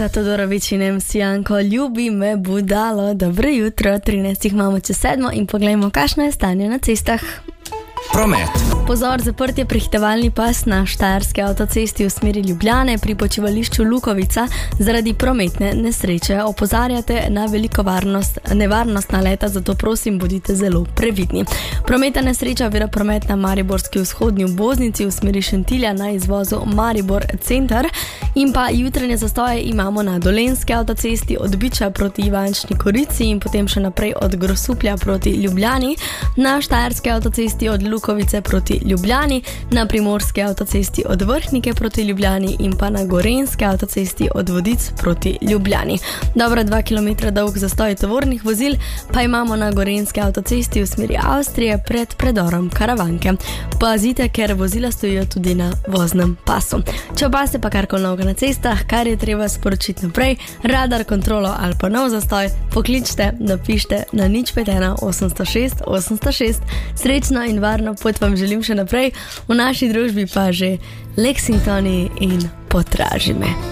Danica Todorović in MC Janko, ljubi me budalo, dobro jutro, 13 imamo čez 7 in poglejmo, kakšno je stanje na cestah. Promet. Pozor, zaprt je prehitevalni pas na Štajerski avtocesti v smeri Ljubljane pri počivališču Lukovica zaradi prometne nesreče. Opozarjate na veliko nevarnost naleta, zato prosim, bodite zelo previdni. Prometna nesreča ovira promet na mariborski vzhodni obvoznici v smeri Šentilja na izvozu Maribor center in pa jutranje zastoje imamo na Dolenjski avtocesti od Biča proti Ivančni Gorici in potem še naprej od Grosuplja proti Ljubljani, na Štajerski avtocesti od Lukovice proti Ljubljani, na Primorski avtocesti od Vrhnike proti Ljubljani in pa na Gorenjski avtocesti od Vodic proti Ljubljani. Dobro 2 km dolg zastoj tovornih vozil pa imamo na Gorenjski avtocesti v smeri Avstrije pred predorom Karavanke. Pazite, ker vozila stojijo tudi na voznem pasu. Če opaste pa karkoli novega na cestah, kar je treba sporočiti naprej, radar, kontrolo ali pa nov zastoj, pokličite, napište na 051 806 806. Srečno in varno pot vam želim še naprej, v naši družbi pa že Lexingtoni in Potraži me.